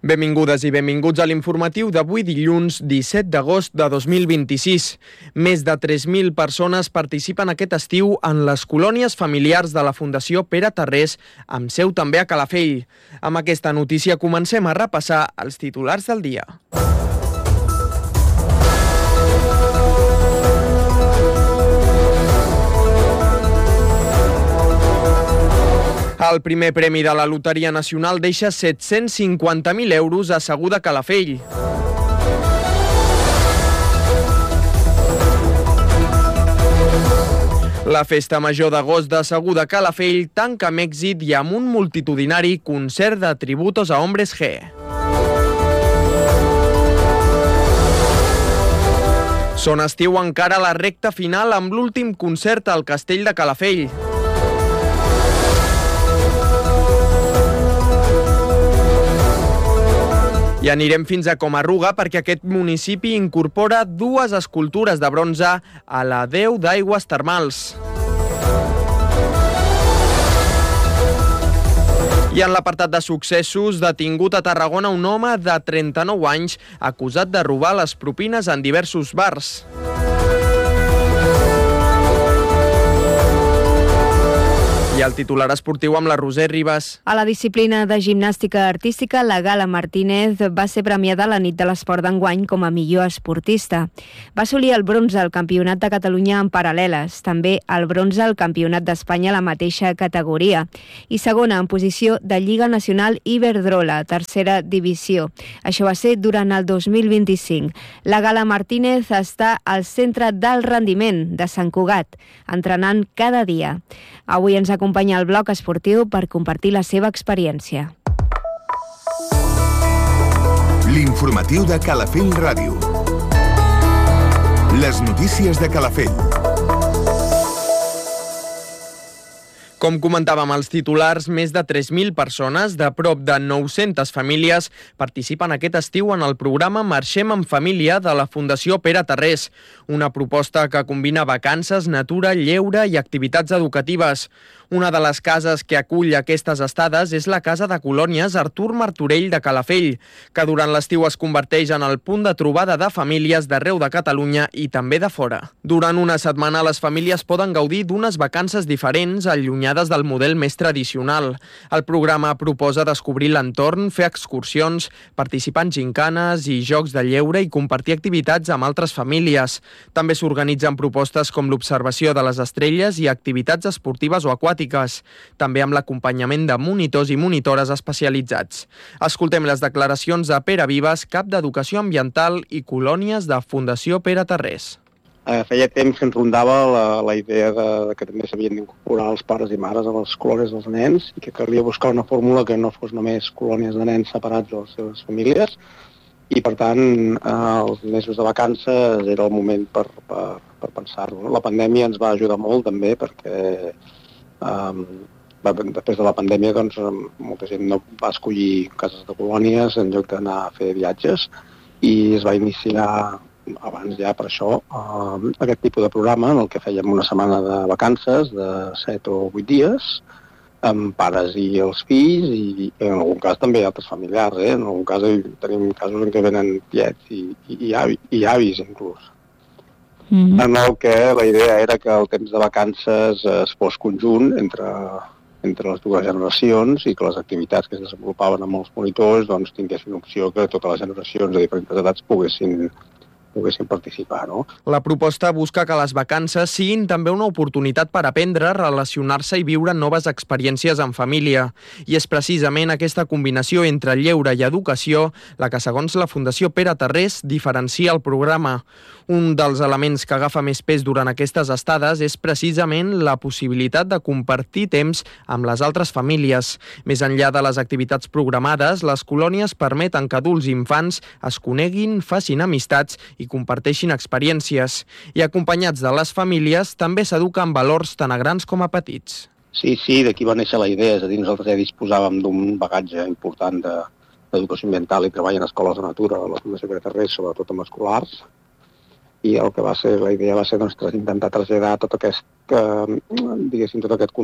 Benvingudes i benvinguts a l'informatiu d'avui dilluns 17 d'agost de 2026. Més de 3.000 persones participen aquest estiu en les colònies familiars de la Fundació Pere Tarrés, amb seu també a Calafell. Amb aquesta notícia comencem a repassar els titulars del dia. El primer premi de la Loteria Nacional deixa 750.000 euros a Segur de Calafell. La festa major d'agost de Segur de Calafell tanca amb èxit i amb un multitudinari concert de tributos a Hombres G. Son estiu encara la recta final amb l'últim concert al Castell de Calafell. I anirem fins a Comarruga perquè aquest municipi incorpora dues escultures de bronze a la Déu d'Aigües Termals. I en l'apartat de successos, detingut a Tarragona un home de 39 anys acusat de robar les propines en diversos bars. I el titular esportiu amb la Roser Ribas. A la disciplina de gimnàstica artística, la Gala Martínez va ser premiada a la nit de l'esport d'enguany com a millor esportista. Va assolir el bronze al Campionat de Catalunya en paral·leles, també el bronze al Campionat d'Espanya a la mateixa categoria, i segona en posició de Lliga Nacional Iberdrola, tercera divisió. Això va ser durant el 2025. La Gala Martínez està al centre del rendiment de Sant Cugat, entrenant cada dia. Avui ens acompanya al bloc esportiu per compartir la seva experiència. L'informatiu de Calafell Ràdio. Les notícies de Calafell. Com comentàvem als titulars, més de 3.000 persones de prop de 900 famílies participen aquest estiu en el programa Marxem en Família de la Fundació Pere Tarrés, una proposta que combina vacances, natura, lleure i activitats educatives. Una de les cases que acull aquestes estades és la Casa de Colònies Artur Martorell de Calafell, que durant l'estiu es converteix en el punt de trobada de famílies d'arreu de Catalunya i també de fora. Durant una setmana les famílies poden gaudir d'unes vacances diferents, allunyades del model més tradicional. El programa proposa descobrir l'entorn, fer excursions, participar en gincanes i jocs de lleure i compartir activitats amb altres famílies. També s'organitzen propostes com l'observació de les estrelles i activitats esportives o aquàtiques, també amb l'acompanyament de monitors i monitores especialitzats. Escoltem les declaracions de Pere Vives, cap d'Educació Ambiental i Colònies de Fundació Pere Tarrés. Feia temps que ens rondava la idea que també s'havien d'incorporar els pares i mares a les colònies dels nens i que calia buscar una fórmula que no fos només colònies de nens separats de les seves famílies i, per tant, els mesos de vacances era el moment per pensar-ho. La pandèmia ens va ajudar molt també perquè després de la pandèmia doncs, molta gent no va escollir cases de colònies en lloc d'anar a fer viatges i es va iniciar abans ja per això aquest tipus de programa en el que fèiem una setmana de vacances de 7 o 8 dies amb pares i els fills i en algun cas també altres familiars. En algun cas tenim casos en què venen tiets i avis inclús. En el que la idea era que el temps de vacances es fos conjunt entre les dues generacions i que les activitats que es desenvolupaven amb els monitors doncs, tinguessin opció que totes les generacions de diferents edats poguessin participar, no? La proposta busca que les vacances siguin també una oportunitat per aprendre, relacionar-se i viure noves experiències en família. I és precisament aquesta combinació entre lleure i educació la que, segons la Fundació Pere Tarrés, diferencia el programa. Un dels elements que agafa més pes durant aquestes estades és precisament la possibilitat de compartir temps amb les altres famílies. Més enllà de les activitats programades, les colònies permeten que adults i infants es coneguin, facin amistats i comparteixin experiències. I acompanyats de les famílies també s'eduquen valors tant a grans com a petits. Sí, d'aquí va néixer la idea. És a dir, nosaltres ja disposàvem d'un bagatge important d'educació ambiental i treball en escoles de natura a la Fundació Pere Tarrés, sobretot amb escolars. I el que va ser, la idea va ser intentar traslladar tot aquest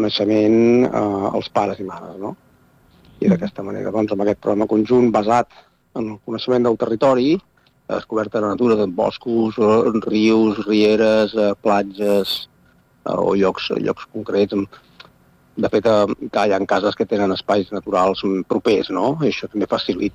coneixement als pares i mares, no? I d'aquesta manera, doncs, amb aquest programa conjunt basat en el coneixement del territori, descoberta de natura, de boscos, rius, rieres, platges o llocs concrets. De fet, hi ha cases que tenen espais naturals propers, no? I això també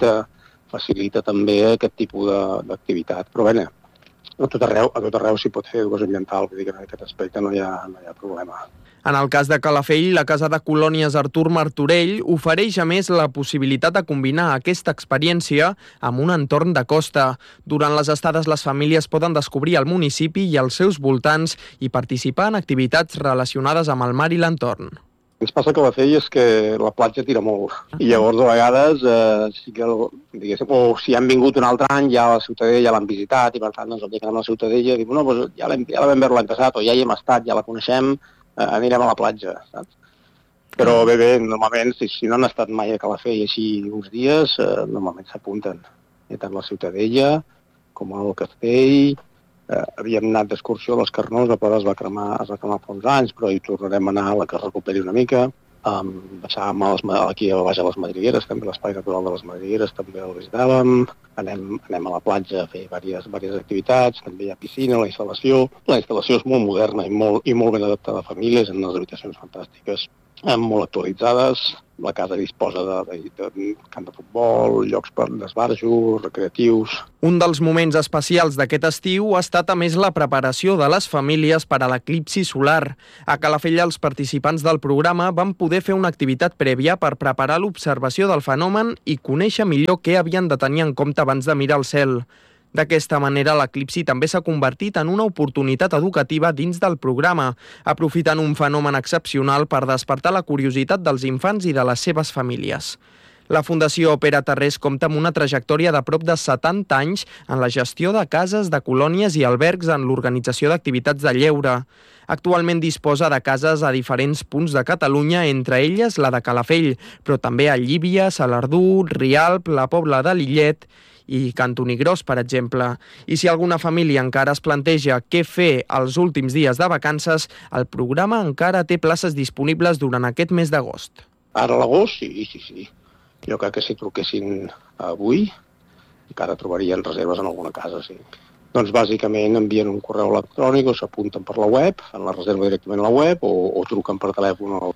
facilita també aquest tipus d'activitat. Però bé, a tot arreu s'hi pot fer educació ambiental, vull dir que en aquest aspecte no hi ha problema. En el cas de Calafell, la Casa de Colònies Artur Martorell ofereix a més la possibilitat de combinar aquesta experiència amb un entorn de costa. Durant les estades, les famílies poden descobrir el municipi i els seus voltants i participar en activitats relacionades amb el mar i l'entorn. El que ens passa a Calafell és que la platja tira molt i llavors a vegades sí que, diguéssim, o si han vingut un altre any ja a la Ciutadella, ja l'han visitat i per tant doncs, el dia que anem a la Ciutadella diuen no, doncs, ja la vam veure l'any passat o ja hi hem estat, ja la coneixem, anirem a la platja, saps? Però bé, normalment si no han estat mai a Calafell així uns dies, normalment s'apunten. Tant la Ciutadella com el Castell. Havíem anat d'excursió a les Carnós, la Poda es va cremar fa uns anys, però hi tornarem a anar a la que es recuperi una mica. Baixàvem aquí a baix a les Madrigueres, també l'espai natural de les Madrigueres, també el visitàvem. Anem a la platja a fer diverses activitats, també hi ha piscina, la instal·lació. La instal·lació és molt moderna i molt ben adaptada a famílies, en unes habitacions fantàstiques, molt actualitzades. La casa disposa de camp de futbol, llocs per d'esbarjo, recreatius. Un dels moments especials d'aquest estiu ha estat a més la preparació de les famílies per a l'eclipsi solar. A Calafell els participants del programa van poder fer una activitat prèvia per preparar l'observació del fenomen i conèixer millor què havien de tenir en compte abans de mirar el cel. D'aquesta manera, l'eclipsi també s'ha convertit en una oportunitat educativa dins del programa, aprofitant un fenomen excepcional per despertar la curiositat dels infants i de les seves famílies. La Fundació Pere Tarrés compta amb una trajectòria de prop de 70 anys en la gestió de cases, de colònies i albergs en l'organització d'activitats de lleure. Actualment disposa de cases a diferents punts de Catalunya, entre elles la de Calafell, però també a Llívia, Salardú, Rialp, la Pobla de Lillet i Cantonigròs, per exemple. I si alguna família encara es planteja què fer els últims dies de vacances, el programa encara té places disponibles durant aquest mes d'agost. Ara a l'agost, sí. Jo crec que si truquessin avui, encara trobarien reserves en alguna casa, sí. Doncs bàsicament envien un correu electrònic o s'apunten per la web, fan la reserva directament a la web o truquen per telèfon al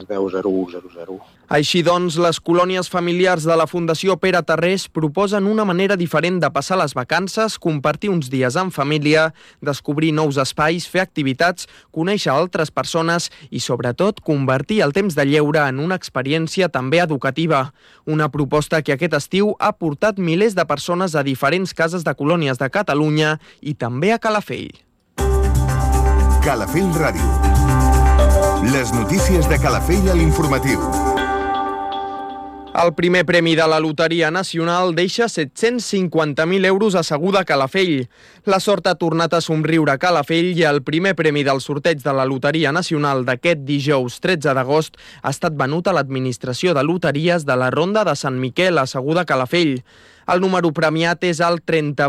410-0100. Així doncs, les colònies familiars de la Fundació Pere Tarrés proposen una manera diferent de passar les vacances, compartir uns dies en família, descobrir nous espais, fer activitats, conèixer altres persones i, sobretot, convertir el temps de lleure en una experiència també educativa. Una proposta que aquest estiu ha portat milers de persones a diferents cases de colònies de Catalunya i també a Calafell. Calafell Ràdio. Les notícies de Calafell a l'informatiu. El primer premi de la Loteria Nacional deixa 750.000 euros asseguda a Calafell. La sort ha tornat a somriure a Calafell i el primer premi del sorteig de la Loteria Nacional d'aquest dijous 13 d'agost ha estat venut a l'Administració de Loteries de la Ronda de Sant Miquel, asseguda a Calafell. El número premiat és el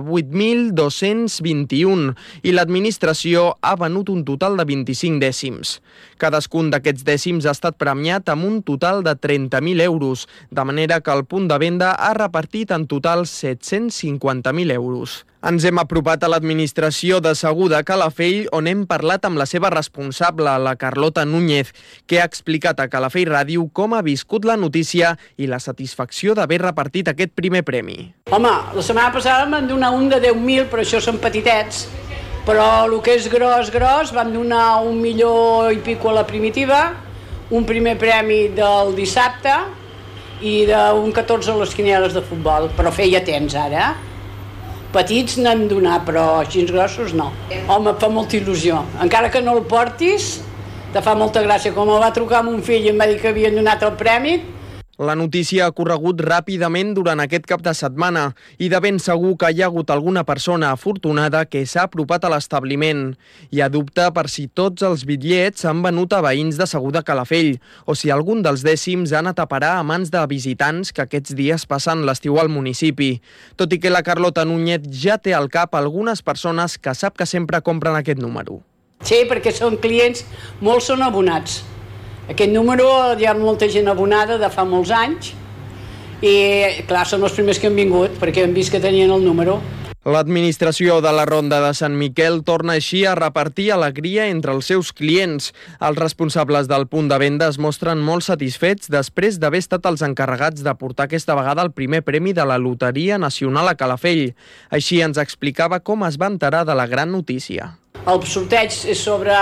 38.221 i l'administració ha venut un total de 25 dècims. Cadascun d'aquests dècims ha estat premiat amb un total de 30.000 euros, de manera que el punt de venda ha repartit en total 750.000 euros. Ens hem apropat a l'administració de Seguda a Calafell, on hem parlat amb la seva responsable, la Carlota Núñez, que ha explicat a Calafell Ràdio com ha viscut la notícia i la satisfacció d'haver repartit aquest primer premi. Home, la setmana passada em van donar un de 10.000, però això són petitets. Però el que és gros, van donar 1 milió i pico a la primitiva, un primer premi del dissabte i d'un 14 a les quinieles de futbol. Però feia temps ara, Petits n'han donat, però així grossos no. Home, et fa molta il·lusió. Encara que no el portis, te fa molta gràcia. Com el va trucar mon fill i em va dir que havien donat el premi. La notícia ha corregut ràpidament durant aquest cap de setmana i de ben segur que hi ha hagut alguna persona afortunada que s'ha apropat a l'establiment. Hi ha dubte per si tots els bitllets s'han venut a veïns de Seguda a Calafell o si algun dels dècims ha anat a parar a mans de visitants que aquests dies passen l'estiu al municipi. Tot i que la Carlota Núñez ja té al cap algunes persones que sap que sempre compren aquest número. Sí, perquè són clients, molts són abonats. Aquest número hi ha molta gent abonada de fa molts anys I, clar, són els primers que han vingut, perquè han vist que tenien el número. L'administració de la Ronda de Sant Miquel torna així a repartir alegria entre els seus clients. Els responsables del punt de venda es mostren molt satisfets després d'haver estat els encarregats de portar aquesta vegada el primer premi de la Loteria Nacional a Calafell. Així ens explicava com es va enterar de la gran notícia. El sorteig és sobre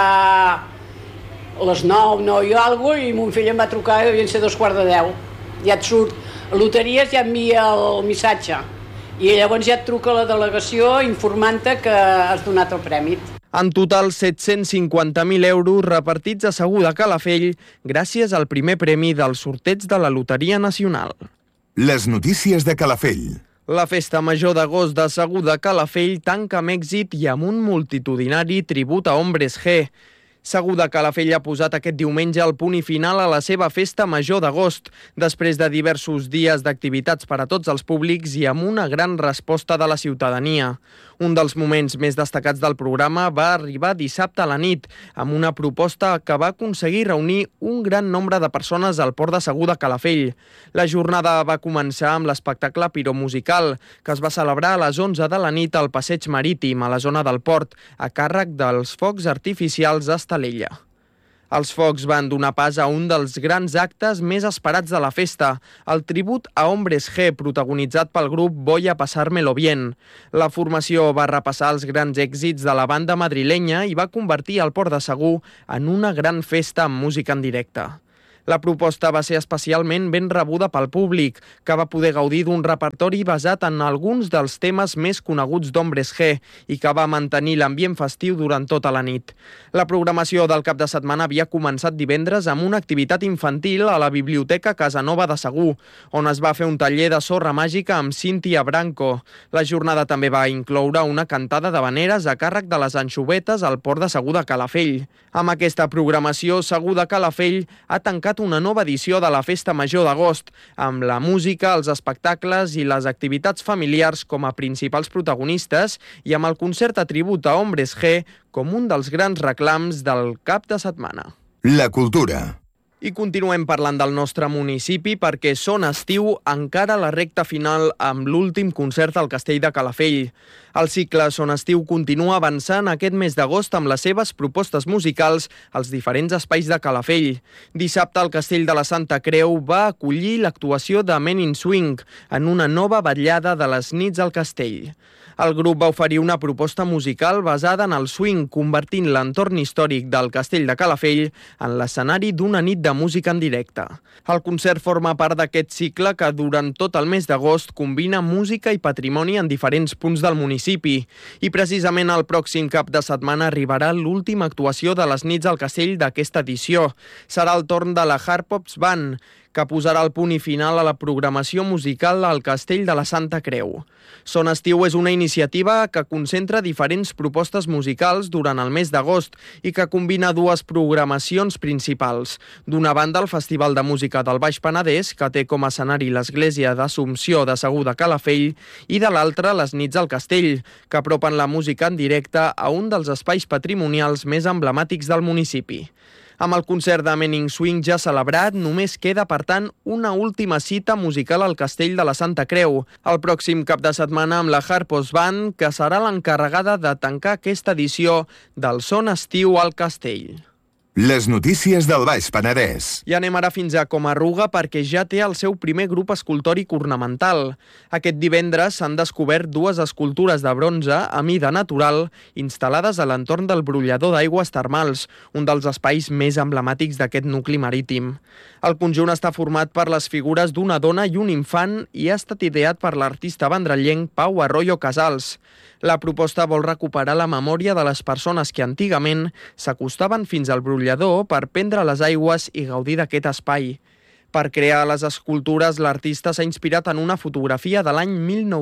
les 9 i alguna cosa, i mon fill em va trucar i devien ser 9:15. Ja et surt. A Loteries ja envia el missatge. I llavors ja et truca la delegació informant-te que has donat el premi. En total, 750.000 euros repartits a Segur de Calafell gràcies al primer premi del sorteig de la Loteria Nacional. Les notícies de Calafell. La festa major d'agost de Segur de Calafell tanca amb èxit i amb un multitudinari tribut a Hombres G. Segur de Calafell ha posat aquest diumenge el punt i final a la seva festa major d'agost, després de diversos dies d'activitats per a tots els públics i amb una gran resposta de la ciutadania. Un dels moments més destacats del programa va arribar dissabte a la nit, amb una proposta que va aconseguir reunir un gran nombre de persones al port de Segur de Calafell. La jornada va començar amb l'espectacle piromusical, que es va celebrar a les 11 de la nit al passeig marítim, a la zona del port, a càrrec dels focs artificials d'Estalella. Els focs van donar pas a un dels grans actes més esperats de la festa, el tribut a Hombres G, protagonitzat pel grup Voy a pasármelo bien. La formació va repassar els grans èxits de la banda madrilenya i va convertir el Port de Segur en una gran festa amb música en directe. La proposta va ser especialment ben rebuda pel públic, que va poder gaudir d'un repertori basat en alguns dels temes més coneguts d'Hombres G i que va mantenir l'ambient festiu durant tota la nit. La programació del cap de setmana havia començat divendres amb una activitat infantil a la Biblioteca Casanova de Segur, on es va fer un taller de sorra màgica amb Cíntia Branco. La jornada també va incloure una cantada d'havaneres a càrrec de les anxovetes al port de Segur de Calafell. Amb aquesta programació, Segur de Calafell ha tancat una nova edició de la Festa Major d'agost, amb la música, els espectacles i les activitats familiars com a principals protagonistes i amb el concert a tribut a Hombres G com un dels grans reclams del cap de setmana. La cultura. I continuem parlant del nostre municipi perquè Son Estiu encara la recta final amb l'últim concert al Castell de Calafell. El cicle Son Estiu continua avançant aquest mes d'agost amb les seves propostes musicals als diferents espais de Calafell. Dissabte el Castell de la Santa Creu va acollir l'actuació de Men in Swing en una nova vetllada de les nits al castell. El grup va oferir una proposta musical basada en el swing, convertint l'entorn històric del Castell de Calafell en l'escenari d'una nit de música en directe. El concert forma part d'aquest cicle que durant tot el mes d'agost combina música i patrimoni en diferents punts del municipi. I precisament el pròxim cap de setmana arribarà l'última actuació de les nits al castell d'aquesta edició. Serà el torn de la Harpops Band, que posarà el punt i final a la programació musical al Castell de la Santa Creu. Son Estiu és una iniciativa que concentra diferents propostes musicals durant el mes d'agost i que combina dues programacions principals. D'una banda, el Festival de Música del Baix Penedès, que té com a escenari l'Església d'Assumpció de Segur de Calafell, i de l'altra, les nits al Castell, que apropen la música en directe a un dels espais patrimonials més emblemàtics del municipi. Amb el concert de Men in Swing ja celebrat, només queda, per tant, una última cita musical al Castell de la Santa Creu, el pròxim cap de setmana amb la Harpops Band, que serà l'encarregada de tancar aquesta edició del Son Estiu al Castell. Les notícies del Baix Penedès. I anem ara fins a Comarruga perquè ja té el seu primer grup escultòric ornamental. Aquest divendres s'han descobert dues escultures de bronze a mida natural instal·lades a l'entorn del brollador d'aigües termals, un dels espais més emblemàtics d'aquest nucli marítim. El conjunt està format per les figures d'una dona i un infant i ha estat ideat per l'artista vendrellenc Pau Arroyo Casals. La proposta vol recuperar la memòria de les persones que antigament s'acostaven fins al brollador per prendre les aigües i gaudir d'aquest espai. Per crear les escultures, l'artista s'ha inspirat en una fotografia de l'any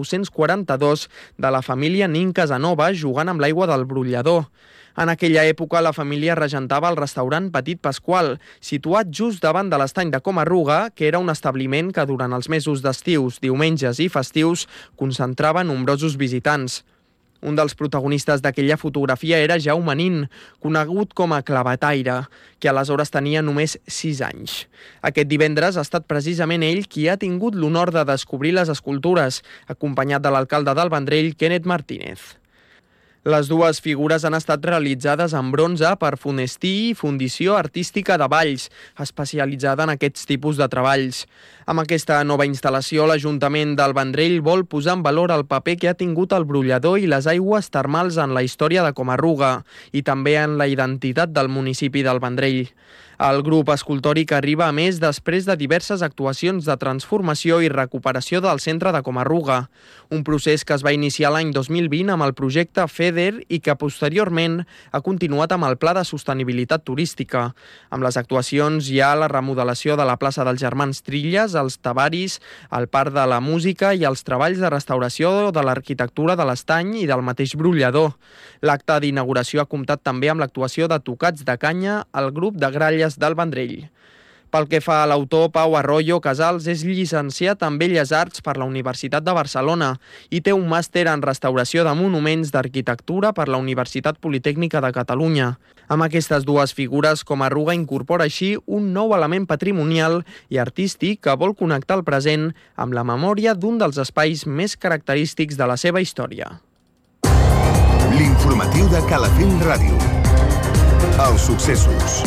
1942 de la família Nin Casanova jugant amb l'aigua del brollador. En aquella època, la família regentava el restaurant Petit Pasqual, situat just davant de l'estany de Comarruga, que era un establiment que durant els mesos d'estius, diumenges i festius concentrava nombrosos visitants. Un dels protagonistes d'aquella fotografia era Jaume Nin, conegut com a clavetaire, que aleshores tenia només 6 anys. Aquest divendres ha estat precisament ell qui ha tingut l'honor de descobrir les escultures, acompanyat de l'alcalde del Vendrell, Kenneth Martínez. Les dues figures han estat realitzades en bronze per Funestí i Fundició Artística de Valls, especialitzada en aquests tipus de treballs. Amb aquesta nova instal·lació, l'Ajuntament del Vendrell vol posar en valor el paper que ha tingut el brollador i les aigües termals en la història de Comarruga i també en la identitat del municipi del Vendrell. El grup escultòric arriba a més després de diverses actuacions de transformació i recuperació del centre de Comarruga, un procés que es va iniciar l'any 2020 amb el projecte FEDER i que posteriorment ha continuat amb el Pla de Sostenibilitat Turística. Amb les actuacions hi ha la remodelació de la plaça dels Germans Trilles, els Tavaris, el Parc de la Música i els treballs de restauració de l'arquitectura de l'Estany i del mateix brollador. L'acte d'inauguració ha comptat també amb l'actuació de Tocats de Canya, el grup de gralles del Vendrell. Pel que fa a l'autor, Pau Arroyo Casals és llicenciat en Belles Arts per la Universitat de Barcelona i té un màster en restauració de monuments d'arquitectura per la Universitat Politècnica de Catalunya. Amb aquestes dues figures, Comarruga incorpora així un nou element patrimonial i artístic que vol connectar el present amb la memòria d'un dels espais més característics de la seva història. L'informatiu de Calafell Ràdio. Els successos.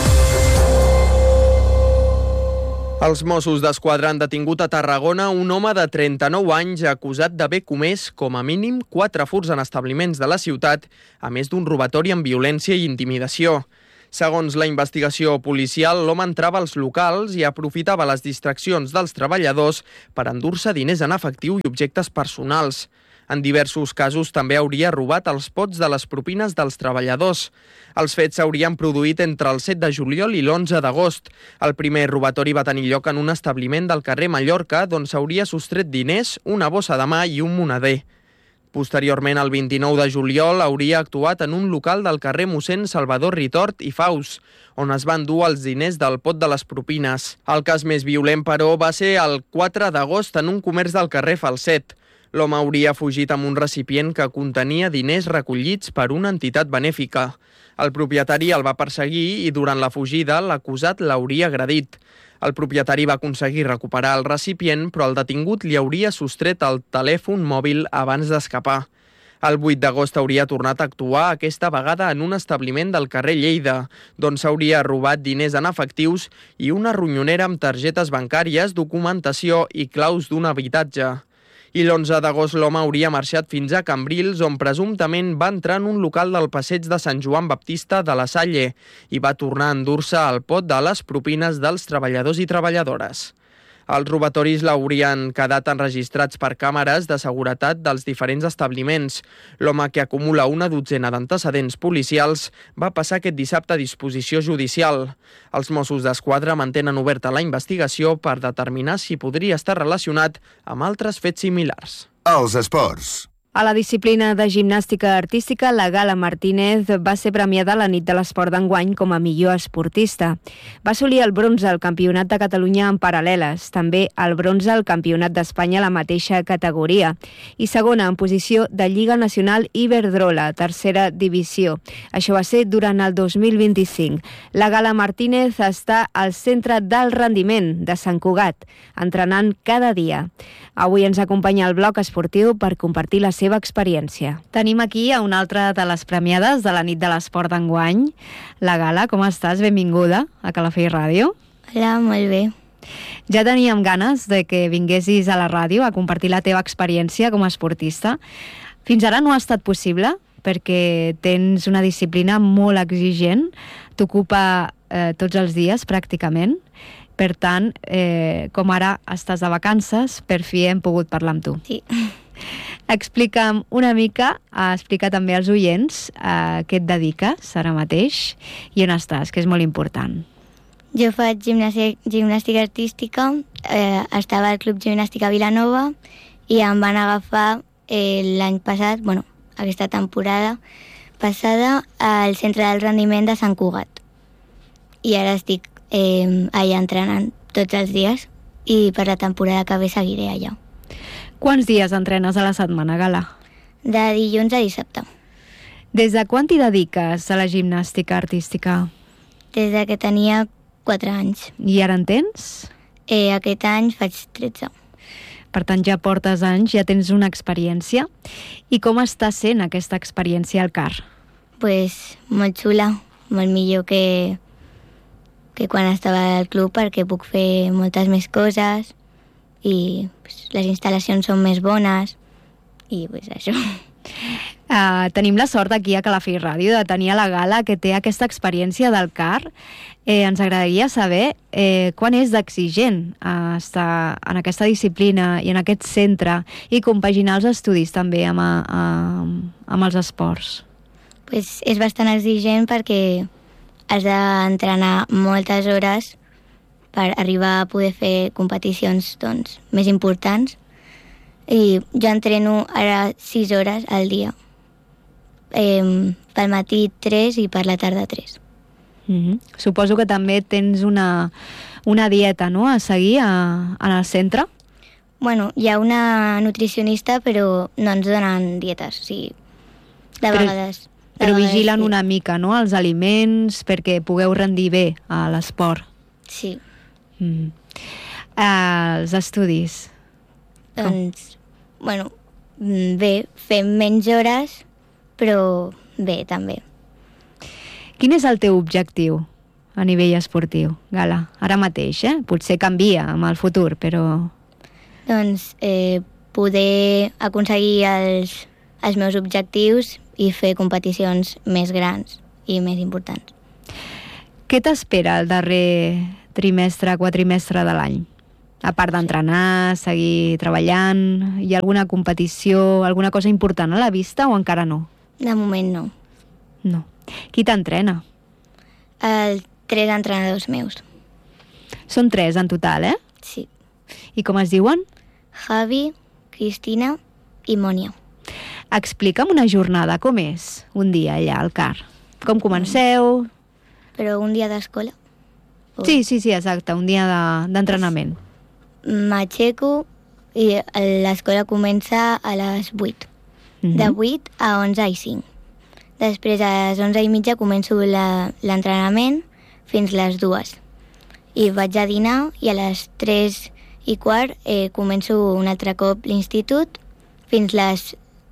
Els Mossos d'Esquadra han detingut a Tarragona un home de 39 anys acusat d'haver comès, com a mínim, 4 furts en establiments de la ciutat, a més d'un robatori amb violència i intimidació. Segons la investigació policial, l'home entrava als locals i aprofitava les distraccions dels treballadors per endur-se diners en efectiu i objectes personals. En diversos casos també hauria robat els pots de les propines dels treballadors. Els fets s'haurien produït entre el 7 de juliol i l'11 d'agost. El primer robatori va tenir lloc en un establiment del carrer Mallorca, d'on s'hauria sostret diners, una bossa de mà i un moneder. Posteriorment, el 29 de juliol, hauria actuat en un local del carrer Mossèn Salvador Ritort i Faus, on es van dur els diners del pot de les propines. El cas més violent, però, va ser el 4 d'agost en un comerç del carrer Falset. L'home hauria fugit amb un recipient que contenia diners recollits per una entitat benèfica. El propietari el va perseguir i durant la fugida l'acusat l'hauria agredit. El propietari va aconseguir recuperar el recipient, però el detingut li hauria sostret el telèfon mòbil abans d'escapar. El 8 d'agost hauria tornat a actuar, aquesta vegada en un establiment del carrer Lleida, d'on s'hauria robat diners en efectius i una ronyonera amb targetes bancàries, documentació i claus d'un habitatge. I l'11 d'agost l'home hauria marxat fins a Cambrils, on presumptament va entrar en un local del passeig de Sant Joan Baptista de la Salle i va tornar a endur-se el pot de les propines dels treballadors i treballadores. Els robatoris l'haurien quedat enregistrats per càmeres de seguretat dels diferents establiments. L'home, que acumula una dotzena d'antecedents policials, va passar aquest dissabte a disposició judicial. Els Mossos d'Esquadra mantenen oberta la investigació per determinar si podria estar relacionat amb altres fets similars. Els esports. A la disciplina de gimnàstica artística, la Gala Martínez va ser premiada a la nit de l'esport d'enguany com a millor esportista. Va assolir el bronze al Campionat de Catalunya en paral·leles, també el bronze al Campionat d'Espanya a la mateixa categoria, i segona en posició de Lliga Nacional Iberdrola, tercera divisió. Això va ser durant el 2025. La Gala Martínez està al centre del rendiment de Sant Cugat, entrenant cada dia. Avui ens acompanya al bloc esportiu per compartir la seva experiència. Tenim aquí a una altra de les premiades de la nit de l'esport d'enguany. La Gala, com estàs? Benvinguda a Calafell Ràdio. Hola, molt bé. Ja teníem ganes de que vinguessis a la ràdio a compartir la teva experiència com a esportista. Fins ara no ha estat possible perquè tens una disciplina molt exigent, t'ocupa tots els dies pràcticament. Per tant, com ara estàs de vacances, per fi hem pogut parlar amb tu. Sí. Explica'm una mica, explica també als oients a què et dediques ara mateix i on estàs, que és molt important. Jo faig gimnàstica artística, estava al Club Gimnàstica Vilanova i em van agafar l'any passat, aquesta temporada passada, al Centre del Rendiment de Sant Cugat. I ara estic allà entrenant tots els dies i per la temporada que ve seguiré allà. Quants dies entrenes a la setmana, Gala? De dilluns a dissabte. Des de quan t'hi dediques a la gimnàstica artística? Des de que tenia 4 anys. I ara en tens? Aquest any faig 13. Per tant, ja portes anys, ja tens una experiència. I com està sent aquesta experiència al CAR? Pues molt xula, molt millor que quan estava al club, perquè puc fer moltes més coses i pues, les instal·lacions són més bones i pues, això. Tenim la sort aquí a Calafell Ràdio de tenir a la Gala que té aquesta experiència del CAR. Ens agradaria saber quan és d'exigent estar en aquesta disciplina i en aquest centre i compaginar els estudis també amb els esports. Pues és bastant exigent perquè has d'entrenar moltes hores per arribar a poder fer competicions doncs, més importants. I jo entreno ara 6 hores al dia. Pel matí 3 i per la tarda 3. Suposo que també tens una dieta, no?, a seguir en el centre? Bueno, hi ha una nutricionista, però no ens donen dietes, o sigui, de vegades. Però vigilen una mica, no?, els aliments perquè pugueu rendir bé a l'esport. Sí. Els estudis? Doncs, bueno, bé, fem menys hores, però bé, també. Quin és el teu objectiu a nivell esportiu, Gala? Ara mateix, Potser canvia amb el futur, però... Doncs poder aconseguir els meus objectius i fer competicions més grans i més importants. Què t'espera el darrer trimestre, quadrimestre de l'any? A part d'entrenar, seguir treballant, hi ha alguna competició, alguna cosa important a la vista o encara no? De moment no. No. Qui t'entrena? 3 entrenadors meus. Són 3 en total, Sí. I com es diuen? Javi, Cristina i Mònia. Explica'm una jornada, com és un dia allà al CAR? Com comenceu? Però un dia d'escola. Sí, exacte, un dia d'entrenament. M'aixeco i l'escola comença a les 8. De 8 a 11 i 5. Després, a les 11 i mitja, començo l'entrenament fins les 2. I vaig a dinar i a les 3 i quart començo un altre cop l'institut fins les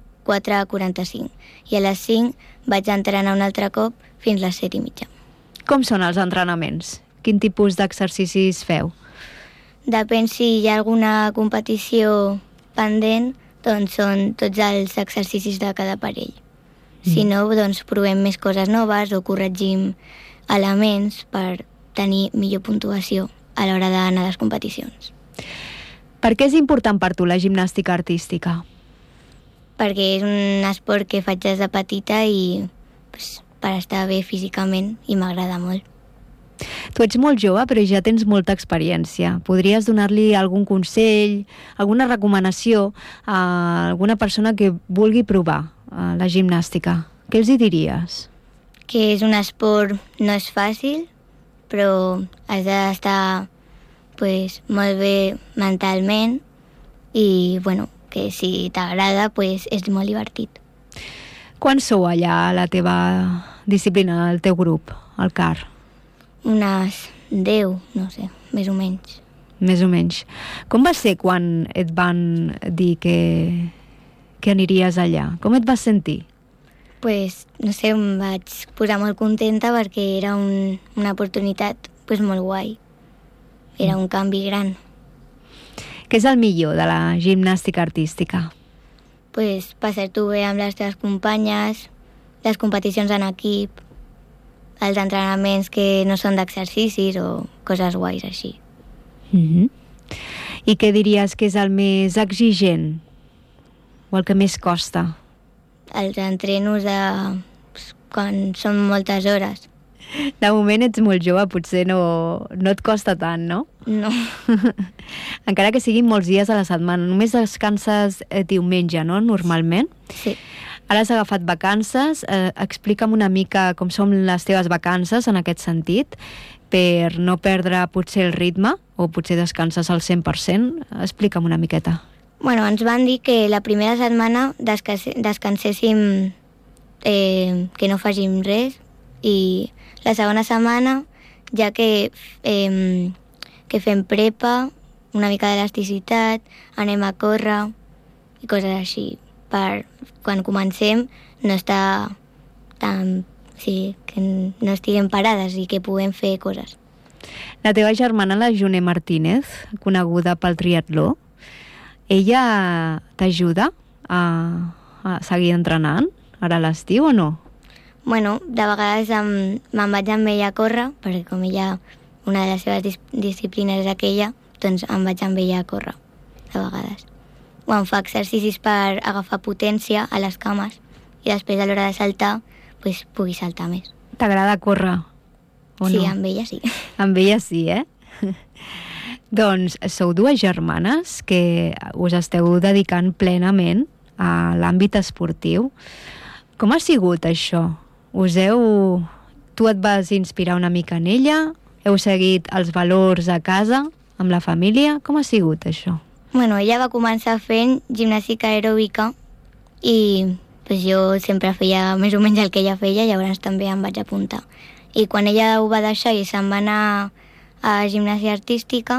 4:45. I a les 5 vaig a entrenar un altre cop fins les 7 i mitja. Com són els entrenaments? Quin tipus d'exercicis feu? Depèn si hi ha alguna competició pendent, doncs són tots els exercicis de cada parell. Si no, doncs provem més coses noves o corregim elements per tenir millor puntuació a l'hora d'anar a les competicions. Per què és important per tu la gimnàstica artística? Perquè és un esport que faig des de petita i per estar bé físicament i m'agrada molt. Tu ets molt jove, però ja tens molta experiència. Podries donar-li algun consell, alguna recomanació a alguna persona que vulgui provar la gimnàstica? Què els hi diries? Que és un esport, no és fàcil, però has d'estar molt bé mentalment i, que si t'agrada, és molt divertit. Quan sou allà a la teva disciplina, al teu grup, al CAR? Unes 10, no sé, més o menys. Més o menys. Com va ser quan et van dir que aniries allà? Com et vas sentir? No sé, em vaig posar molt contenta perquè era una oportunitat molt guai. Era un canvi gran. Què és el millor de la gimnàstica artística? Passar-t'ho bé amb les teves companyes, les competicions en equip, els entrenaments que no són d'exercicis o coses guais així. I què diries que és el més exigent o el que més costa? Els entrenos quan són moltes hores. De moment ets molt jove, potser no et costa tant, no? No. Encara que siguin molts dies a la setmana. Només descanses diumenge, no?, normalment? Sí. Ara has agafat vacances. Explica'm una mica com són les teves vacances en aquest sentit, per no perdre potser el ritme, o potser descanses al 100%. Explica'm una miqueta. Bueno, ens van dir que la primera setmana descanséssim, que no fàssim res, i la segona setmana, ja que fem prepa, una mica d'elasticitat, anem a córrer i coses així, per quan comencem no estar tan... Sí, que no estiguem parades i que puguem fer coses. La teva germana, la June Martínez, coneguda pel triatló, ella t'ajuda a seguir entrenant ara a l'estiu o no? Bueno, de vegades me'n vaig amb ella a córrer, perquè com ella, una de les seves disciplines és aquella, doncs em vaig amb ella a córrer, de vegades. O em fa exercicis per agafar potència a les cames i després a l'hora de saltar, pues, pugui saltar més. T'agrada córrer o no? Sí, amb ella sí. Amb ella sí, Doncs sou dues germanes que us esteu dedicant plenament a l'àmbit esportiu. Com ha sigut això? Tu et vas inspirar una mica en ella? Heu seguit els valors a casa, amb la família? Com ha sigut això? Bueno, ella va començar fent gimnàstica aeròbica i pues jo sempre feia més o menys el que ella feia, llavors també em vaig apuntar. I quan ella ho va deixar i se'n va anar a gimnàsia artística,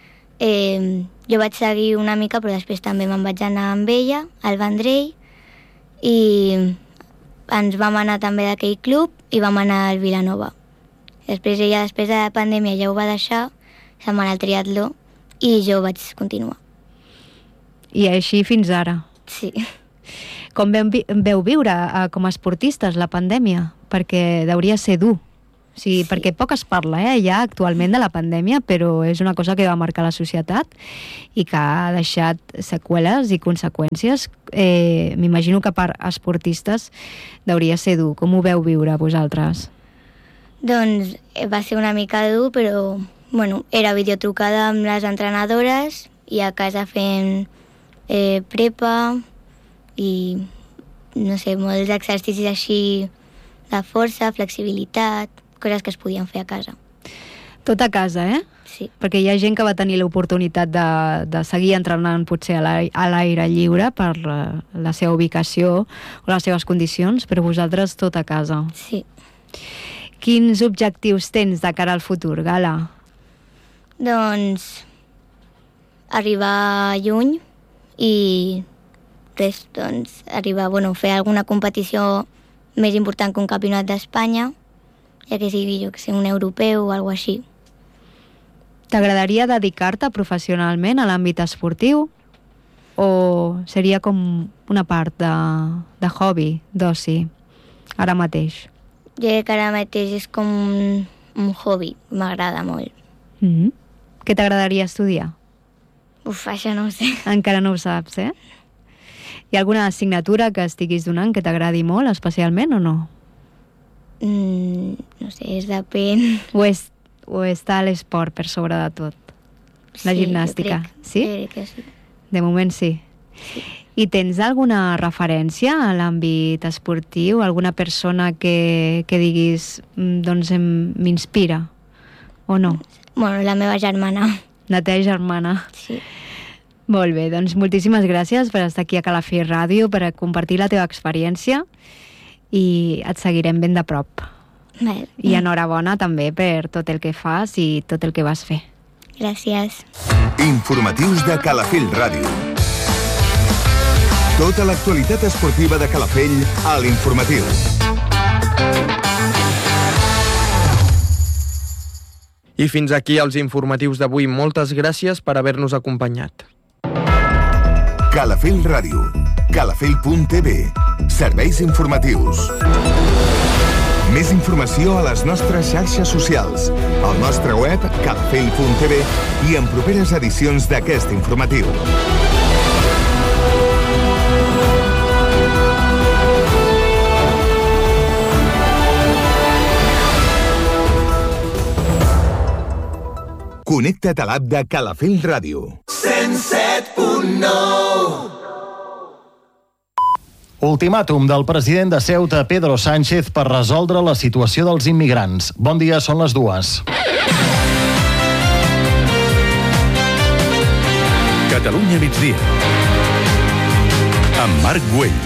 jo vaig seguir una mica, però després també me'n vaig anar amb ella, al Vendrell, i ens vam anar també d'aquell club i vam anar al Vilanova. Després ella, després de la pandèmia, ja ho va deixar, se'n va anar al triatló i jo vaig continuar. I així fins ara? Sí. Com veu viure com a esportistes la pandèmia? Perquè hauria ser dur. Sí. Perquè poc es parla ja actualment de la pandèmia, però és una cosa que va marcar la societat i que ha deixat seqüeles i conseqüències. M'imagino que per esportistes hauria ser dur. Com ho veu viure vosaltres? Doncs va ser una mica dur, però bueno, era videotrucada amb les entrenadores i a casa fent prepa i, no sé, molts exercicis així de força, flexibilitat, coses que es podien fer a casa. Tot a casa, Sí. Perquè hi ha gent que va tenir l'oportunitat de seguir entrenant potser a l'aire lliure per la seva ubicació o les seves condicions, però vosaltres tot a casa. Sí. Quins objectius tens de cara al futur, Gala? Doncs arribar lluny i res, doncs, fer alguna competició més important que un campionat d'Espanya, ja que sigui, jo que sé, un europeu o alguna així. T'agradaria dedicar-te professionalment a l'àmbit esportiu o seria com una part de hobby, d'oci, ara mateix? Jo crec que ara mateix és com un hobby, m'agrada molt. Què t'agradaria estudiar? Això no ho sé. Encara no ho saps, Hi ha alguna assignatura que estiguis donant que t'agradi molt, especialment, o no? No sé, depèn. O està l'esport per sobre de tot? La gimnàstica, sí? Crec que sí. De moment sí. I tens alguna referència a l'àmbit esportiu? Alguna persona que diguis, doncs m'inspira, o no? Bueno, la meva germana. La teva germana. Sí. Molt bé, doncs moltíssimes gràcies per estar aquí a Calafell Ràdio, per compartir la teva experiència i et seguirem ben de prop. Bé. I enhorabona també per tot el que fas i tot el que vas fer. Gràcies. Informatius de Calafell Ràdio. Tota l'actualitat esportiva de Calafell a l'Informatiu. I fins aquí els informatius d'avui. Moltes gràcies per haver-nos acompanyat. Calafell Ràdio. Calafell.tv. Serveis informatius. Més informació a les nostres xarxes socials, al nostre web calafell.tv i en properes edicions d'aquest informatiu. Connecta't a l'app de Calafell Ràdio. 107.9. Ultimàtum del president de Ceuta, Pedro Sánchez, per resoldre la situació dels immigrants. Bon dia, són les 2. Catalunya migdia. Amb Marc Güell.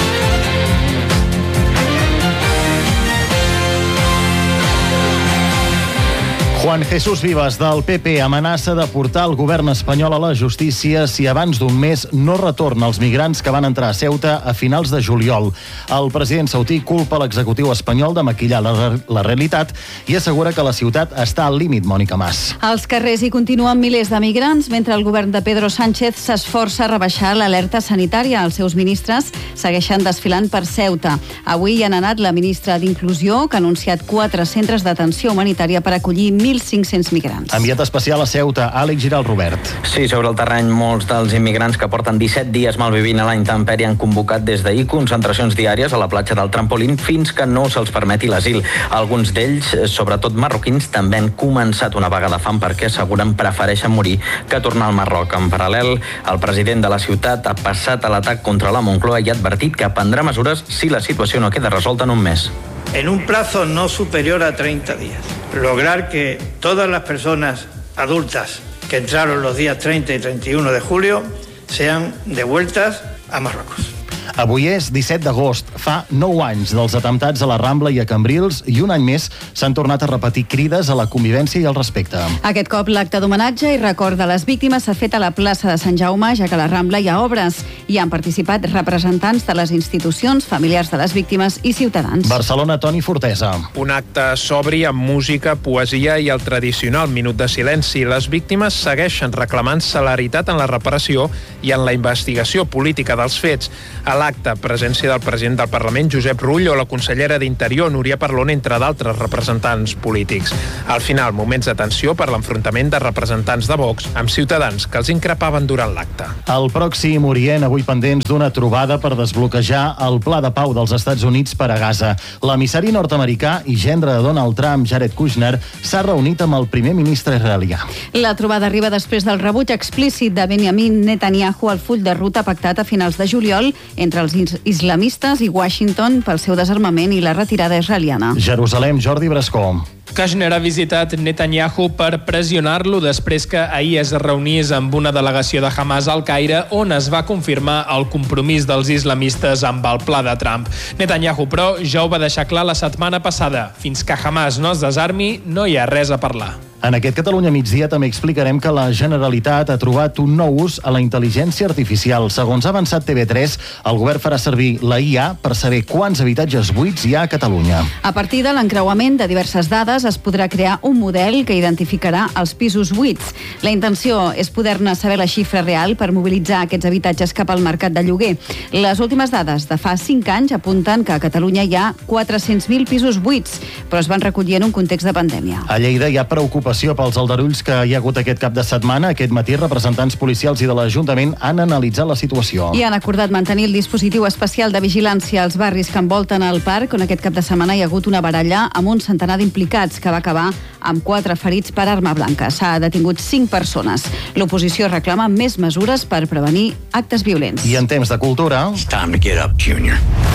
Juan Jesús Vivas, del PP, amenaça de portar el govern espanyol a la justícia si abans d'un mes no retorna els migrants que van entrar a Ceuta a finals de juliol. El president saudí culpa l'executiu espanyol de maquillar la realitat i assegura que la ciutat està al límit, Mònica Mas. Als carrers hi continuen milers de migrants mentre el govern de Pedro Sánchez s'esforça a rebaixar l'alerta sanitària. Els seus ministres segueixen desfilant per Ceuta. Avui hi han anat la ministra d'Inclusió, que ha anunciat 4 centres d'atenció humanitària per acollir 1.500 migrants. Enviat especial a Ceuta, Àlex Giral Robert. Sí, sobre el terreny, molts dels immigrants que porten 17 dies malvivint a la intempèrie han convocat des d'ahir concentracions diàries a la platja del Trampolín fins que no se'ls permeti l'asil. Alguns d'ells, sobretot marroquins, també han començat una vaga de fam perquè asseguren prefereixen morir que tornar al Marroc. En paral·lel, el president de la ciutat ha passat a l'atac contra la Moncloa i ha advertit que prendrà mesures si la situació no queda resolta en un mes. En un plazo no superior a 30 días. Lograr que todas las personas adultas que entraron los días 30 y 31 de julio sean devueltas a Marruecos. Avui és 17 d'agost. Fa 9 anys dels atemptats a la Rambla i a Cambrils i un any més s'han tornat a repetir crides a la convivència i al respecte. Aquest cop l'acte d'homenatge i record de les víctimes s'ha fet a la plaça de Sant Jaume, ja que a la Rambla hi ha obres. Hi han participat representants de les institucions, familiars de les víctimes i ciutadans. Barcelona, Toni Fortesa. Un acte sobri amb música, poesia i el tradicional minut de silenci. Les víctimes segueixen reclamant celeritat en la reparació i en la investigació política dels fets. A l'acte, presència del president del Parlament, Josep Rull, o la consellera d'Interior, Núria Parlon, entre d'altres representants polítics. Al final, moments de tensió per l'enfrontament de representants de Vox amb ciutadans que els increpaven durant l'acte. Al Pròxim Orient, avui pendents d'una trobada per desbloquejar el pla de pau dels Estats Units per a Gaza. L'emissari nord-americà i gendre de Donald Trump, Jared Kushner, s'ha reunit amb el primer ministre israelià. La trobada arriba després del rebuig explícit de Benjamin Netanyahu al full de ruta pactat a finals de juliol entre els islamistes i Washington pel seu desarmament i la retirada israeliana. Jerusalem, Jordi Brascó. Kushner ha visitat Netanyahu per pressionar-lo després que ahir es reunís amb una delegació de Hamas al Caire, on es va confirmar el compromís dels islamistes amb el pla de Trump. Netanyahu, però, ja ho va deixar clar la setmana passada. Fins que Hamas no es desarmi, no hi ha res a parlar. En aquest Catalunya migdia també explicarem que la Generalitat ha trobat un nou ús a la intel·ligència artificial. Segons ha avançat TV3, el govern farà servir la IA per saber quants habitatges buits hi ha a Catalunya. A partir de l'encreuament de diverses dades es podrà crear un model que identificarà els pisos buits. La intenció és poder-ne saber la xifra real per mobilitzar aquests habitatges cap al mercat de lloguer. Les últimes dades de fa 5 anys apunten que a Catalunya hi ha 400.000 pisos buits, però es van recollir en un context de pandèmia. A Lleida hi ha preocupació pels aldarulls que hi ha hagut aquest cap de setmana. Aquest matí, representants policials i de l'Ajuntament han analitzat la situació. I han acordat mantenir el dispositiu especial de vigilància als barris que envolten el parc, on aquest cap de setmana hi ha hagut una baralla amb un centenar d'implicats que va acabar amb 4 ferits per arma blanca. S'ha detingut 5 persones. L'oposició reclama més mesures per prevenir actes violents. I en temps de cultura... It's time to get up, Junior.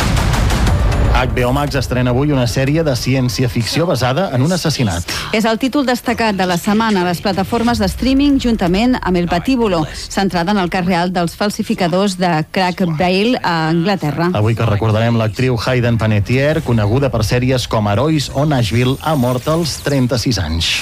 HBO Max estrena avui una sèrie de ciència-ficció basada en un assassinat. És el títol destacat de la setmana a les plataformes de streaming juntament amb El Patíbulo, centrada en el cas real dels falsificadors de crack Bale a Anglaterra. Avui que recordarem l'actriu Hayden Panettiere, coneguda per sèries com Herois o Nashville, ha mort als 36 anys.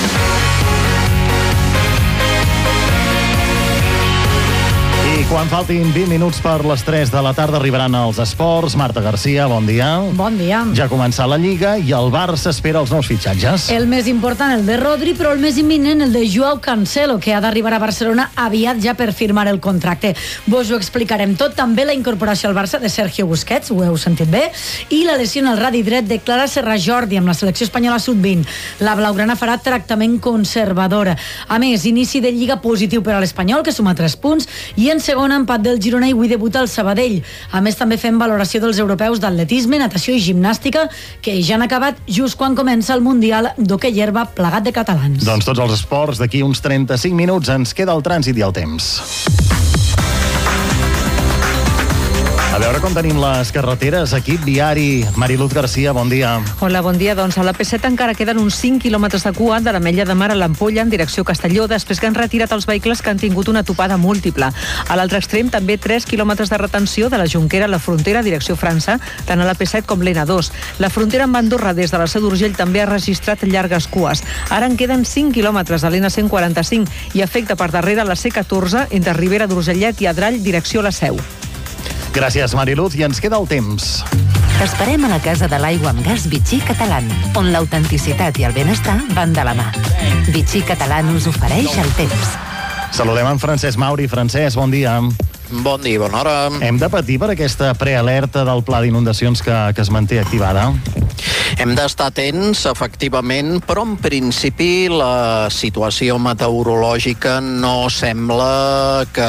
Quan faltin 20 minuts per les 3 de la tarda arribaran els esports. Marta Garcia, bon dia. Bon dia. Ja ha començat la Lliga i el Barça espera els nous fitxatges. El més important, el de Rodri, però el més imminent, el de Joao Cancelo, que ha d'arribar a Barcelona aviat ja per firmar el contracte. Vos ho explicarem tot. També la incorporació al Barça de Sergio Busquets, ho heu sentit bé, i la lesió en el radi dret de Clara Serra Jordi amb la selecció espanyola sub-20. La blaugrana farà tractament conservador. A més, inici de Lliga positiu per a l'Espanyol, que suma 3 punts, i en segon empat del Girona i avui debuta el Sabadell. A més, també fem valoració dels europeus d'atletisme, natació i gimnàstica, que ja han acabat just quan comença el Mundial d'hoquei herba plegat de catalans. Doncs tots els esports d'aquí uns 35 minuts. Ens queda el trànsit i el temps. A veure com com tenim les carreteres. Equip viari, Mariluz Garcia, bon dia. Hola, bon dia. Doncs a la P7 encara queden uns 5 quilòmetres de cua de l'Ametlla de Mar a l'Ampolla en direcció Castelló, després que han retirat els vehicles que han tingut una topada múltiple. A l'altre extrem també 3 quilòmetres de retenció de la Jonquera a la frontera direcció França, tant a la P7 com l'N2. La frontera amb Andorra des de la Seu d'Urgell també ha registrat llargues cues. Ara en queden 5 quilòmetres a l'N145 i afecta per darrere la C14 entre Ribera d'Urgellet i Adrall direcció a la Seu. Gràcies, Mariluz, i ens queda el temps. T'esperem a la Casa de l'Aigua amb Gas Vichy Catalan, on l'autenticitat i el benestar van de la mà. Vichy Catalan us ofereix el temps. Saludem en Francesc Mauri. Francesc, bon dia. Bon dia, bona hora. Hem de patir per aquesta prealerta del pla d'inundacions que es manté activada? Hem d'estar atents, efectivament, però en principi la situació meteorològica no sembla que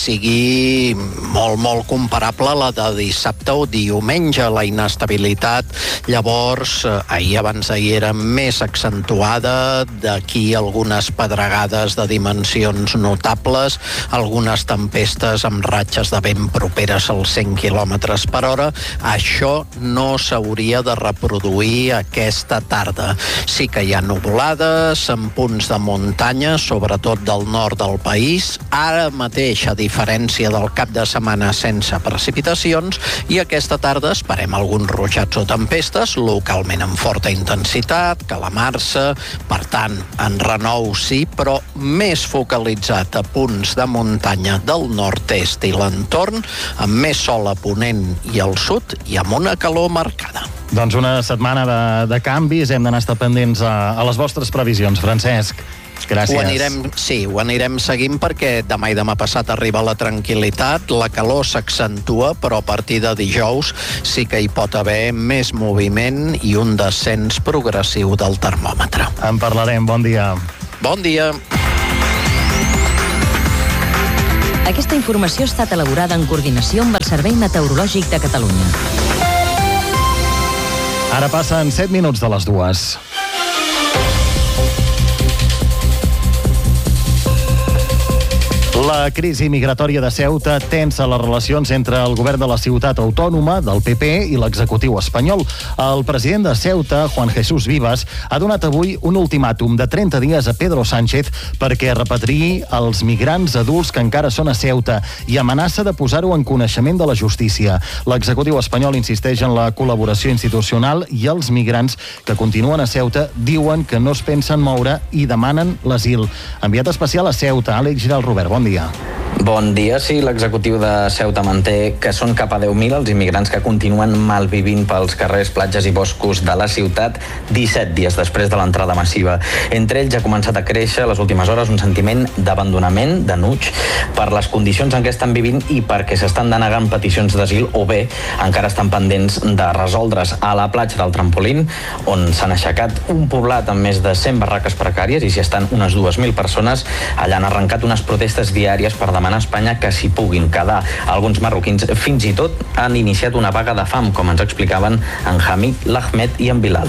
sigui molt comparable a la de dissabte o diumenge. La inestabilitat, llavors, abans d'ahir era més accentuada, d'aquí algunes pedregades de dimensions notables, algunes tempestes amb ratxes de vent properes als 100 km per hora. Això no s'hauria de reproduir aquesta tarda. Sí que hi ha nuvolades en punts de muntanya, sobretot del nord del país. Ara mateix, a diferència del cap de setmana, sense precipitacions, i aquesta tarda esperem alguns ruixats o tempestes, localment amb forta intensitat, calamarsa, per tant, en renou sí, però més focalitzat a punts de muntanya del nord-est i l'entorn, amb més sol a ponent i al sud i amb una calor marcada. Doncs una setmana de canvis, hem d'anar estar pendents a les vostres previsions, Francesc. Gràcies. Ho anirem seguint perquè demà i demà passat arriba la tranquil·litat, la calor s'accentua, però a partir de dijous sí que hi pot haver més moviment i un descens progressiu del termòmetre. En parlarem, bon dia. Bon dia. Aquesta informació ha estat elaborada en coordinació amb el Servei Meteorològic de Catalunya. Ara passen 7 minuts de les 2. La crisi migratòria de Ceuta tensa les relacions entre el govern de la ciutat autònoma, del PP, i l'executiu espanyol. El president de Ceuta, Juan Jesús Vivas, ha donat avui un ultimàtum de 30 dies a Pedro Sánchez perquè repatriï els migrants adults que encara són a Ceuta i amenaça de posar-ho en coneixement de la justícia. L'executiu espanyol insisteix en la col·laboració institucional i els migrants que continuen a Ceuta diuen que no es pensen moure i demanen l'asil. Enviat especial a Ceuta, Àlex Giral Robert, bon dia. Bon dia. Sí, l'executiu de Ceuta manté que són cap a 10.000 els immigrants que continuen malvivint pels carrers, platges i boscos de la ciutat 17 dies després de l'entrada massiva. Entre ells ha començat a créixer a les últimes hores un sentiment d'abandonament, d'enuig, per les condicions en què estan vivint i perquè s'estan denegant peticions d'asil o bé encara estan pendents de resoldre's. A la platja del Trampolín, on s'han aixecat un poblat amb més de 100 barraques precàries i s'hi estan unes 2.000 persones, allà han arrencat unes protestes diàries per demanar a Espanya que s'hi puguin quedar. Alguns marroquins fins i tot han iniciat una vaga de fam, com ens explicaven en Hamid, l'Ahmed i en Bilal.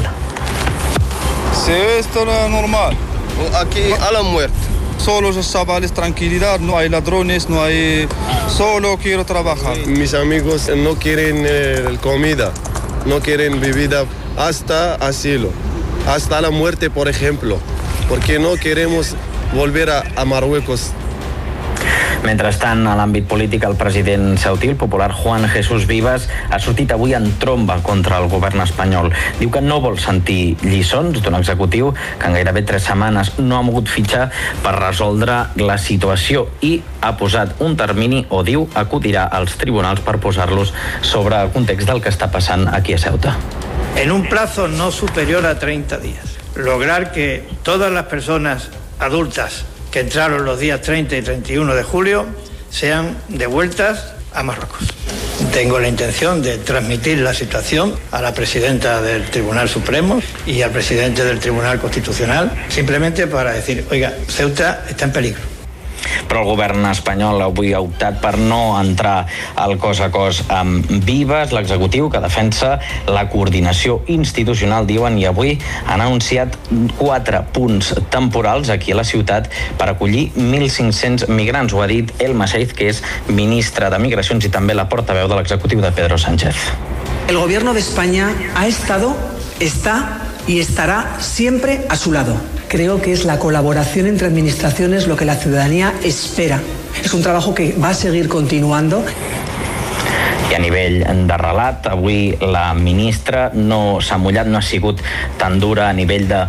Sí, esto no es normal. Aquí a la muerte. Solo los chavales, tranquilidad, no hay ladrones, no hay... Solo quiero trabajar. Mis amigos no quieren comida, no quieren bebida, hasta asilo, hasta la muerte, por ejemplo, porque no queremos volver a Marruecos. Mentrestant, a l'àmbit polític, el president ceutí, el popular Juan Jesús Vivas, ha sortit avui en tromba contra el govern espanyol. Diu que no vol sentir lliçons d'un executiu que en gairebé 3 setmanes no ha mogut fitxar per resoldre la situació i ha posat un termini, o diu, acudirà als tribunals per posar-los sobre el context del que està passant aquí a Ceuta. En un plazo no superior a 30 días, lograr que todas las personas adultas que entraron los días 30 y 31 de julio sean devueltas a Marruecos. Tengo la intención de transmitir la situación a la presidenta del Tribunal Supremo y al presidente del Tribunal Constitucional, simplemente para decir, oiga, Ceuta está en peligro. Però el govern espanyol avui ha optat per no entrar al cos a cos amb Vives, l'executiu que defensa la coordinació institucional, diuen, i avui han anunciat 4 punts temporals aquí a la ciutat per acollir 1.500 migrants. Ho ha dit Elma Saiz, que és ministra de Migracions i també la portaveu de l'executiu de Pedro Sánchez. El gobierno de España ha estado, está y estará siempre a su lado. Creo que es la colaboración entre administraciones lo que la ciudadanía espera. Es un trabajo que va a seguir continuando. I a nivell de relat, avui la ministra no s'ha mullat, no ha sigut tan dura a nivell de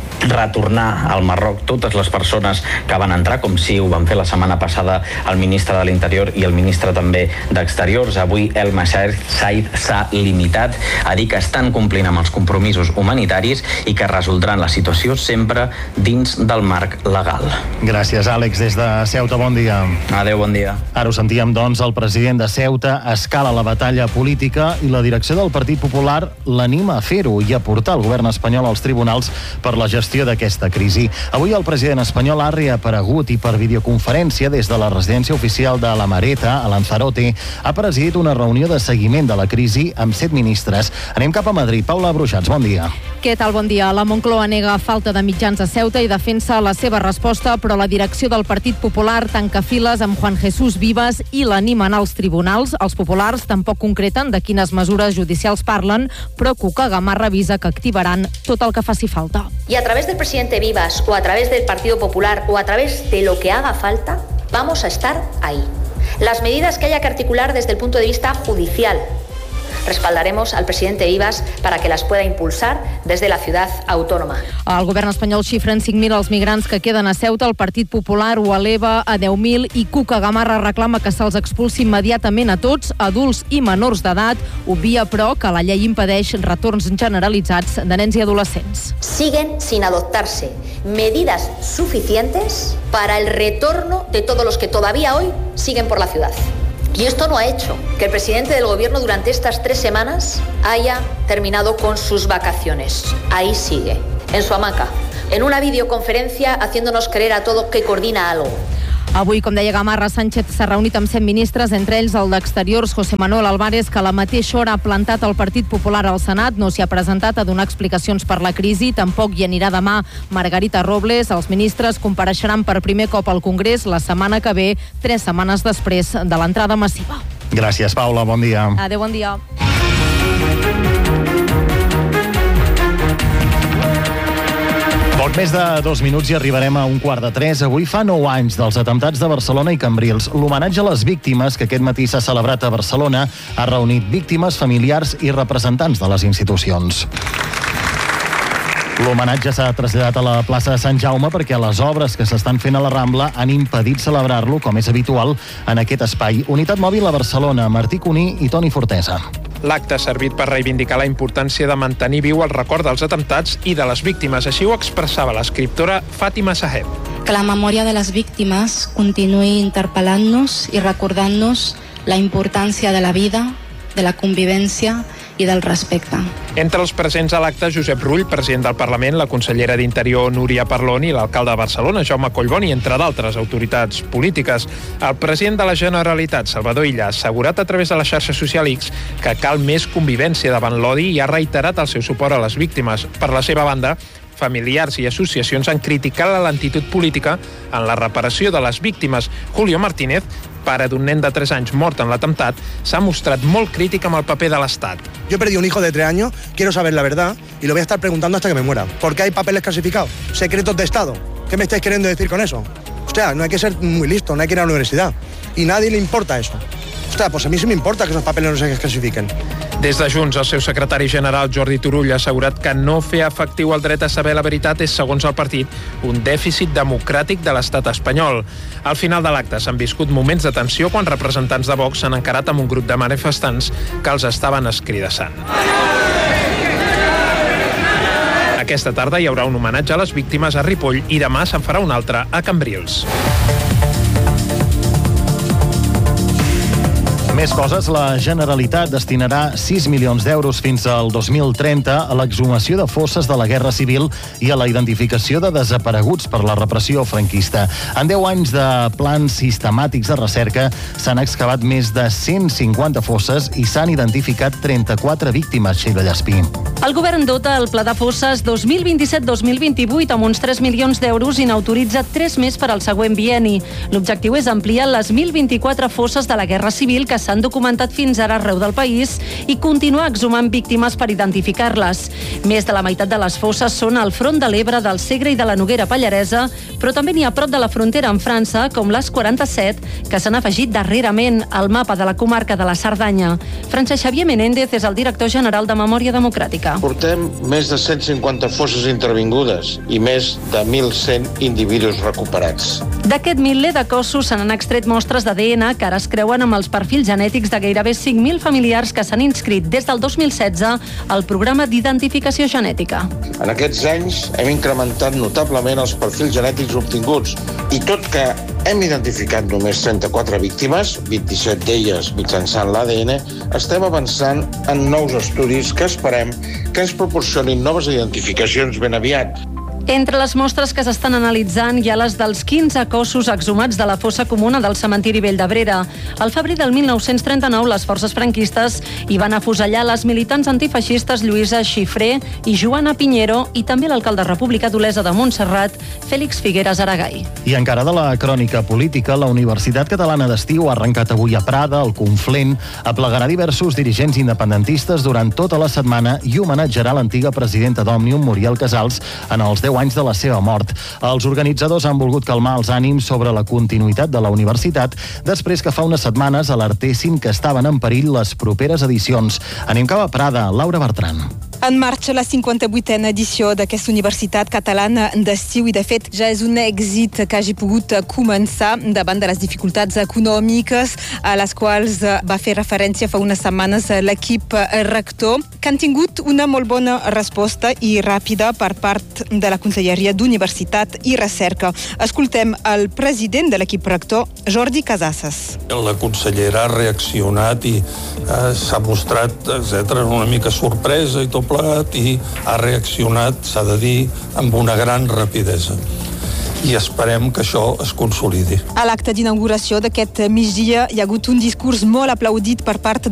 retornar al Marroc totes les persones que van entrar, com si ho van fer la setmana passada el ministre de l'Interior i el ministre també d'Exteriors. Avui Elma Saiz s'ha limitat a dir que estan complint amb els compromisos humanitaris i que resoldran la situació sempre dins del marc legal. Gràcies, Àlex. Des de Ceuta, bon dia. Adéu, bon dia. Ara ho sentíem, doncs, el president de Ceuta escala la batalla política i la direcció del Partit Popular l'anima a fer-ho i a portar el govern espanyol als tribunals per la gestió d'aquesta crisi. Avui el president espanyol ha reaparegut i per videoconferència des de la residència oficial de la Mareta, a Lanzarote, ha presidit una reunió de seguiment de la crisi amb 7 ministres. Anem cap a Madrid. Paula Bruixats, bon dia. Què tal? Bon dia. La Moncloa nega falta de mitjans a Ceuta i defensa la seva resposta, però la direcció del Partit Popular tanca files amb Juan Jesús Vives i l'animen als tribunals. Els populars tampoc concreten de quines mesures judicials parlen, però Cuca Gamarra avisa que activaran tot el que faci falta. Y a través del presidente Vivas o a través del Partido Popular o a través de lo que haga falta, vamos a estar ahí. Las medidas que haya que articular desde el punto de vista judicial, respaldaremos al presidente Vivas para que las pueda impulsar desde la ciudad autónoma. El govern espanyol xifra en 5.000 els migrants que queden a Ceuta. El Partit Popular ho eleva a 10.000 i Cuca Gamarra reclama que se'ls expulsi immediatament a tots, adults i menors d'edat. Obvia, però, que la llei impedeix retorns generalitzats de nens i adolescents. Siguen sin adoptarse medidas suficientes para el retorno de todos los que todavía hoy siguen por la ciudad. Y esto no ha hecho que el presidente del gobierno durante estas 3 semanas haya terminado con sus vacaciones. Ahí sigue, en su hamaca, en una videoconferencia haciéndonos creer a todos que coordina algo. Avui, com deia Gamarra, Sánchez s'ha reunit amb 100 ministres, entre ells el d'Exteriors, José Manuel Álvarez, que a la mateixa hora ha plantat el Partit Popular al Senat. No s'hi ha presentat a donar explicacions per la crisi. Tampoc hi anirà demà Margarita Robles. Els ministres compareixeran per primer cop al Congrés la setmana que ve, 3 setmanes després de l'entrada massiva. Gràcies, Paula. Bon dia. Adéu, bon dia. Poc més de 2 minuts i arribarem a 2:45. Avui fa 9 anys dels atemptats de Barcelona i Cambrils. L'homenatge a les víctimes, que aquest matí s'ha celebrat a Barcelona, ha reunit víctimes, familiars i representants de les institucions. L'homenatge s'ha traslladat a la plaça de Sant Jaume perquè les obres que s'estan fent a la Rambla han impedit celebrar-lo, com és habitual, en aquest espai. Unitat Mòbil a Barcelona, Martí Cuní i Toni Fortesa. L'acte ha servit per reivindicar la importància de mantenir viu el record dels atemptats i de les víctimes. Així ho expressava l'escriptora Fàtima Sahed. Que la memòria de les víctimes continuï interpel·lant-nos i recordant-nos la importància de la vida, de la convivència i del respecte. Entre els presents a l'acte, Josep Rull, president del Parlament, la consellera d'Interior Núria Parlon i l'alcalde de Barcelona, Jaume Collboni, entre d'altres autoritats polítiques. El president de la Generalitat, Salvador Illa, ha assegurat a través de la xarxa social X que cal més convivència davant l'odi i ha reiterat el seu suport a les víctimes. Per la seva banda, familiars i associacions han criticat la lentitud política en la reparació de les víctimes. Julio Martínez, pare d'un nen de 3 anys mort en l'atemptat, s'ha mostrat molt crític amb el paper de l'Estat. Yo perdí un hijo de 3 años, quiero saber la verdad y lo voy a estar preguntando hasta que me muera. ¿Por qué hay papeles clasificados? ¿Secretos de Estado? ¿Qué me estáis queriendo decir con eso? Hostia, no hay que ser muy listo, no hay que ir a la universidad. Y nadie le importa eso. Hostia, pues a mí sí me importa que esos papeles no se clasifiquen. Des de Junts, el seu secretari general Jordi Turull ha assegurat que no fer efectiu el dret a saber la veritat és, segons el partit, un dèficit democràtic de l'estat espanyol. Al final de l'acte s'han viscut moments de tensió quan representants de Vox s'han encarat amb un grup de manifestants que els estaven escridassant. Aquesta tarda hi haurà un homenatge a les víctimes a Ripoll i demà se'n farà un altre a Cambrils. Més coses, la Generalitat destinarà 6 milions d'euros fins al 2030 a l'exhumació de fosses de la Guerra Civil i a la identificació de desapareguts per la repressió franquista. En 10 anys de plans sistemàtics de recerca s'han excavat més de 150 fosses i s'han identificat 34 víctimes, Sheila Llespí. El govern dota el Pla de Fosses 2027-2028 amb uns 3 milions d'euros i n'autoritza 3 més per al següent bienni. L'objectiu és ampliar les 1.024 fosses de la Guerra Civil que s'han documentat fins ara arreu del país i continuar exhumant víctimes per identificar-les. Més de la meitat de les fosses són al front de l'Ebre, del Segre i de la Noguera Pallaresa, però també n'hi ha prop de la frontera amb França, com les 47, que s'han afegit darrerament al mapa de la comarca de la Cerdanya. Francesc Xavier Menéndez és el director general de Memòria Democràtica. Portem més de 150 fosses intervingudes i més de 1.100 individus recuperats. D'aquest miler de cossos se n'han extret mostres d'ADN que ara es creuen amb els perfils genètics de gairebé 5.000 familiars que s'han inscrit des del 2016 al programa d'identificació genètica. En aquests anys hem incrementat notablement els perfils genètics obtinguts i tot que hem identificat només 34 víctimes, 27 d'elles mitjançant l'ADN, estem avançant en nous estudis que esperem que ens proporcionin noves identificacions ben aviat. Entre les mostres que s'estan analitzant hi ha les dels 15 cossos exhumats de la fossa comuna del cementiri Vell d'Abrera. Al febrer del 1939, les forces franquistes hi van afusellar les militants antifeixistes Lluïsa Xifré i Joana Piñero i també l'alcalde republicà d'Olesa de Montserrat, Fèlix Figueres Aragai. I encara de la crònica política, la Universitat Catalana d'Estiu ha arrencat avui a Prada, al Conflent, aplegarà diversos dirigents independentistes durant tota la setmana i homenatjarà l'antiga presidenta d'Òmnium, Muriel Casals, en els 10 anys de la seva mort. Els organitzadors han volgut calmar els ànims sobre la continuïtat de la universitat després que fa unes setmanes alertessin que estaven en perill les properes edicions. Anem cap a Prada, Laura Bertran. En marxa la 58a edició d'aquesta Universitat Catalana d'Estiu i, de fet, ja és un èxit que hagi pogut començar davant de les dificultats econòmiques a les quals va fer referència fa unes setmanes l'equip rector, que han tingut una molt bona resposta i ràpida per part de la Conselleria d'Universitat i Recerca. Escoltem el president de l'equip rector, Jordi Casasses. La consellera ha reaccionat i s'ha mostrat, etcètera, una mica sorpresa i tot plegat, i ha reaccionat, s'ha de dir, amb una gran rapidesa. I esperem que això es consolidi. A l'acte d'inauguració d'aquest migdia hi ha hagut un discurs molt aplaudit per part